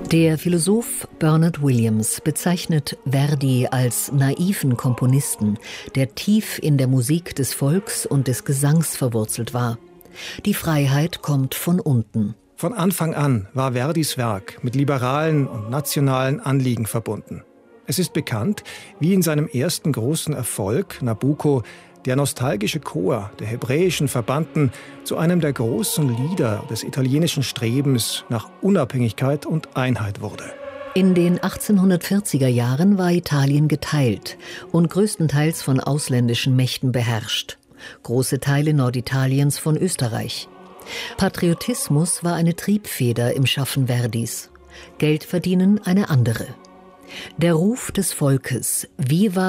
Der Philosoph Bernard Williams bezeichnet Verdi als naiven Komponisten, der tief in der Musik des Volks und des Gesangs verwurzelt war. Die Freiheit kommt von unten. Von Anfang an war Verdis Werk mit liberalen und nationalen Anliegen verbunden. Es ist bekannt, wie in seinem ersten großen Erfolg, Nabucco, der nostalgische Chor der hebräischen Verbannten zu einem der großen Lieder des italienischen Strebens nach Unabhängigkeit und Einheit wurde. In den 1840er Jahren war Italien geteilt und größtenteils von ausländischen Mächten beherrscht. Große Teile Norditaliens von Österreich. Patriotismus war eine Triebfeder im Schaffen Verdis, Geldverdienen eine andere. Der Ruf des Volkes, Viva